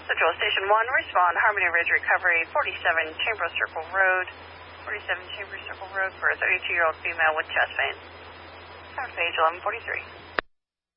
Central Station 1, respond Harmony Ridge Recovery, 47 Chambers Circle Road, for a 32-year-old female with chest pain. Page 1143.